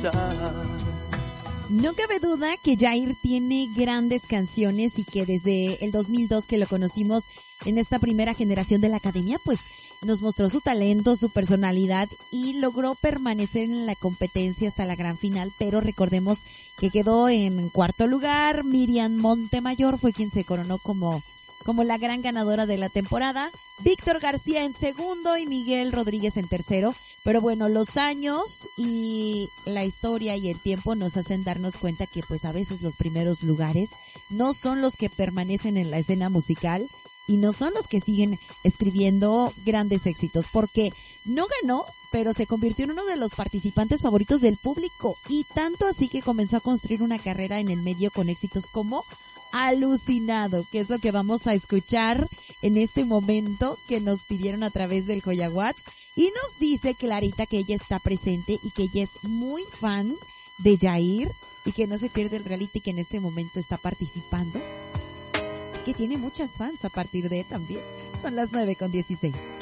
No cabe duda que Jair tiene grandes canciones y que desde el 2002 que lo conocimos en esta primera generación de la academia, pues nos mostró su talento, su personalidad y logró permanecer en la competencia hasta la gran final, pero recordemos que quedó en cuarto lugar. Miriam Montemayor fue quien se coronó como la gran ganadora de la temporada, Víctor García en segundo y Miguel Rodríguez en tercero. Pero bueno, los años y la historia y el tiempo nos hacen darnos cuenta que pues a veces los primeros lugares no son los que permanecen en la escena musical y no son los que siguen escribiendo grandes éxitos, porque no ganó, pero se convirtió en uno de los participantes favoritos del público y tanto así que comenzó a construir una carrera en el medio con éxitos como Alucinado, que es lo que vamos a escuchar en este momento que nos pidieron a través del Joya Watts, y nos dice Clarita que ella está presente y que ella es muy fan de Jair y que no se pierde el reality que en este momento está participando, que tiene muchas fans a partir de también. Son las 9:16.